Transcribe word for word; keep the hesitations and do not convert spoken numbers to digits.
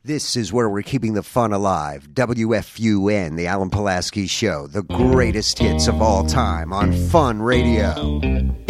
This is where we're keeping the fun alive. W F U N, the Alan Pulaski Show, the greatest hits of all time on Fun Radio.